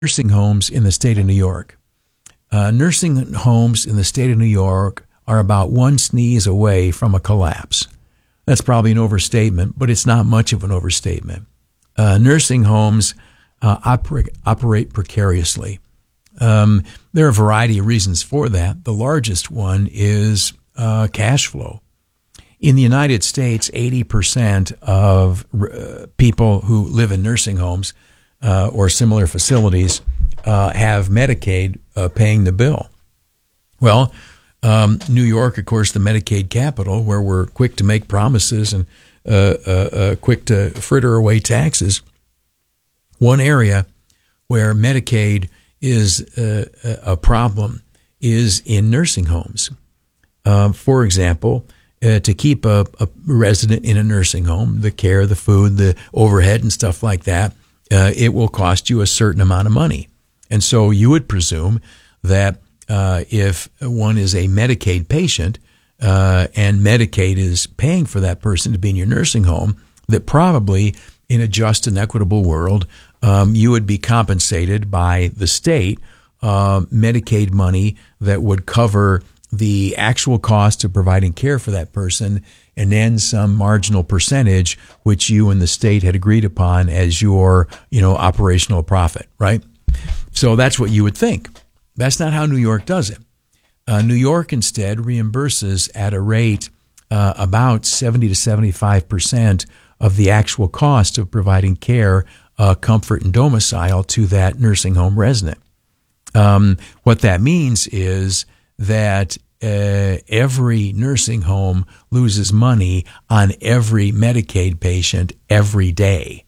nursing homes in the state of New York. Nursing homes in the state of New York are about one sneeze away from a collapse. That's probably an overstatement, but it's not much of an overstatement. Nursing homes operate precariously. There are a variety of reasons for that. The largest one is cash flow. In the United States, 80% of people who live in nursing homes or similar facilities have Medicaid paying the bill. Well, New York, of course, the Medicaid capital, where we're quick to make promises and quick to fritter away taxes. One area where Medicaid is a problem is in nursing homes. For example, to keep a resident in a nursing home, the care, the food, the overhead and stuff like that, it will cost you a certain amount of money. And so you would presume that if one is a Medicaid patient and Medicaid is paying for that person to be in your nursing home, that probably in a just and equitable world, you would be compensated by the state Medicaid money that would cover the actual cost of providing care for that person, and then some marginal percentage which you and the state had agreed upon as your, operational profit, right? So that's what you would think. That's not how New York does it. New York instead reimburses at a rate about 70 to 75% of the actual cost of providing care, comfort, and domicile to that nursing home resident. What that means is that every nursing home loses money on every Medicaid patient every day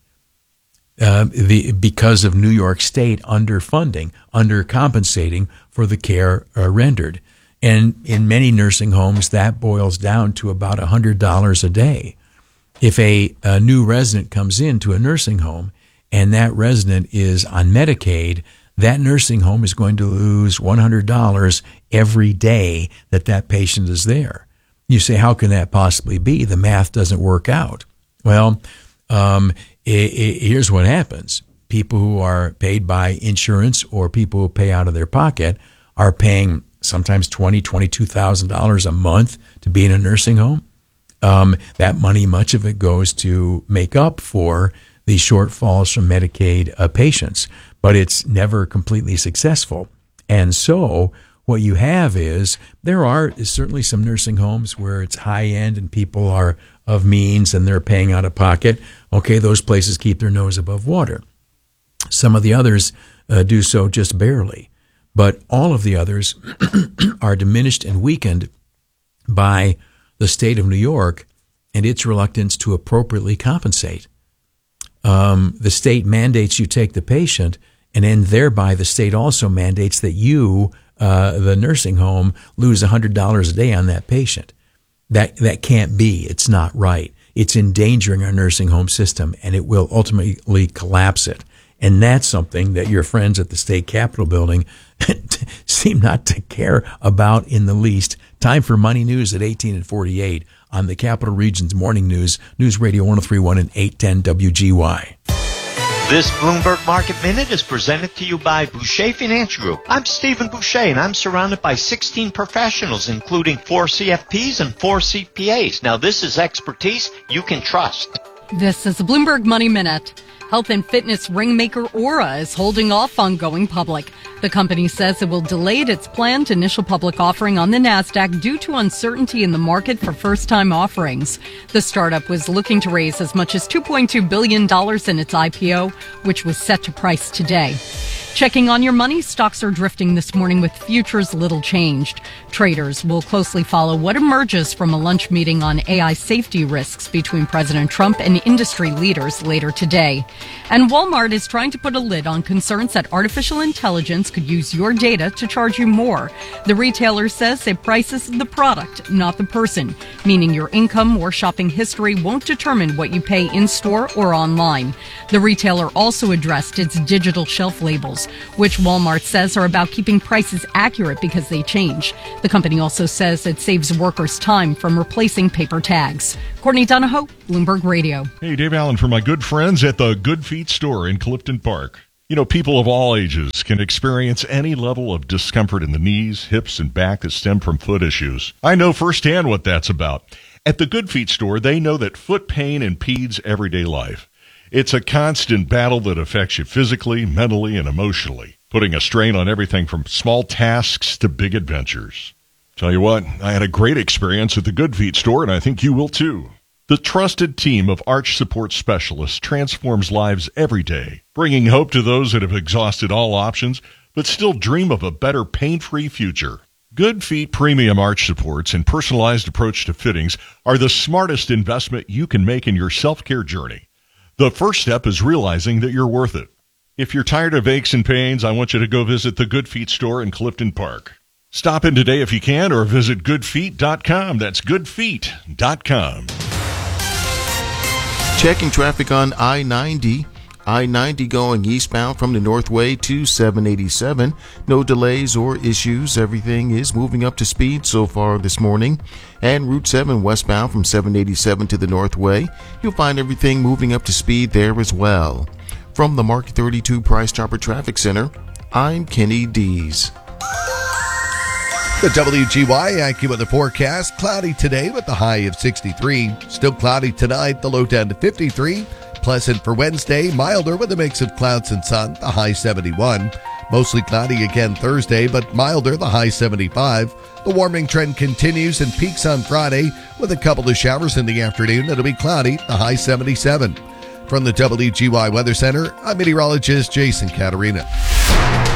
because of New York State underfunding, undercompensating for the care rendered. And in many nursing homes, that boils down to about $100 a day. If a new resident comes into a nursing home and that resident is on Medicaid, that nursing home is going to lose $100 every day that patient is there. You say, how can that possibly be? The math doesn't work out. Well, here's what happens. People who are paid by insurance or people who pay out of their pocket are paying sometimes $20,000, $22,000 a month to be in a nursing home. That money, much of it goes to make up for the shortfalls from Medicaid patients, but it's never completely successful. And so what you have is there are certainly some nursing homes where it's high end and people are of means and they're paying out of pocket. Okay, those places keep their nose above water. Some of the others do so just barely. But all of the others are diminished and weakened by the state of New York and its reluctance to appropriately compensate. The state mandates you take the patient, and then thereby the state also mandates that you, the nursing home, lose $100 a day on that patient. That can't be. It's not right. It's endangering our nursing home system, and it will ultimately collapse it. And that's something that your friends at the State Capitol building seem not to care about in the least. Time for Money News at 18 and 48 on the Capital Region's Morning News, News Radio 103.1 and 810 WGY. This Bloomberg Market Minute is presented to you by Boucher Financial Group. I'm Stephen Boucher, and I'm surrounded by 16 professionals, including 4 CFPs and 4 CPAs. Now, this is expertise you can trust. This is the Bloomberg Money Minute. Health and fitness ringmaker Oura is holding off on going public. The company says it will delay its planned initial public offering on the NASDAQ due to uncertainty in the market for first-time offerings. The startup was looking to raise as much as $2.2 billion in its IPO, which was set to price today. Checking on your money, stocks are drifting this morning with futures little changed. Traders will closely follow what emerges from a lunch meeting on AI safety risks between President Trump and industry leaders later today. And Walmart is trying to put a lid on concerns that artificial intelligence could use your data to charge you more. The retailer says it prices the product, not the person, meaning your income or shopping history won't determine what you pay in-store or online. The retailer also addressed its digital shelf labels, which Walmart says are about keeping prices accurate because they change. The company also says it saves workers time from replacing paper tags. Courtney Donahoe, Bloomberg Radio. Hey, Dave Allen for my good friends at the Good Feet store in Clifton Park. You know, people of all ages can experience any level of discomfort in the knees, hips, and back that stem from foot issues. I know firsthand what that's about. At the Good Feet store, they know that foot pain impedes everyday life. It's a constant battle that affects you physically, mentally, and emotionally, putting a strain on everything from small tasks to big adventures. Tell you what, I had a great experience at the Good Feet store, and I think you will too. The trusted team of arch support specialists transforms lives every day, bringing hope to those that have exhausted all options but still dream of a better pain-free future. Good Feet premium arch supports and personalized approach to fittings are the smartest investment you can make in your self-care journey. The first step is realizing that you're worth it. If you're tired of aches and pains, I want you to go visit the Good Feet store in Clifton Park. Stop in today if you can or visit goodfeet.com. That's goodfeet.com. Checking traffic on I-90. I-90 going eastbound from the Northway to 787. No delays or issues. Everything is moving up to speed so far this morning. And Route 7 westbound from 787 to the Northway. You'll find everything moving up to speed there as well. From the Mark 32 Price Chopper Traffic Center, I'm Kenny Dees. The WGY AccuWeather forecast, cloudy today with the high of 63. Still cloudy tonight, the low down to 53. Pleasant for Wednesday, milder with a mix of clouds and sun, the high 71. Mostly cloudy again Thursday, but milder, the high 75. The warming trend continues and peaks on Friday with a couple of showers in the afternoon. It'll be cloudy, the high 77. From the WGY Weather Center, I'm meteorologist Jason Caterina.